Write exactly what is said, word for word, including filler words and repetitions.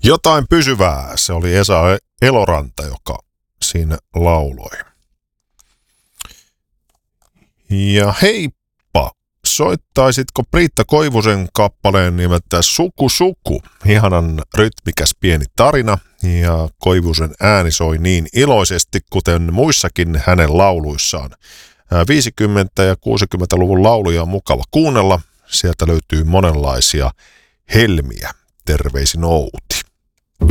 Jotain pysyvää. Se oli Esa Eloranta, joka siinä lauloi. Ja heippa, soittaisitko Priitta Koivusen kappaleen nimeltä Suku Suku? Ihanan rytmikäs pieni tarina ja Koivusen ääni soi niin iloisesti, kuten muissakin hänen lauluissaan. viisikymmentä- ja kuusikymmentäluvun lauluja on mukava kuunnella. Sieltä löytyy monenlaisia helmiä. Terveisin Outi.